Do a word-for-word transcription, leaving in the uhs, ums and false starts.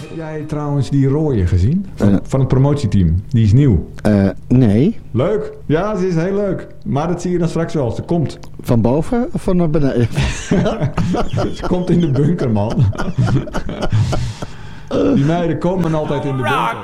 Heb jij trouwens die rooie gezien? Van, Uh, van het promotieteam. Die is nieuw. Uh, nee. Leuk. Ja, ze is heel leuk. Maar dat zie je dan straks wel. Ze komt. Van boven of van naar beneden? Ze komt in de bunker, man. Die meiden komen altijd in de bunker.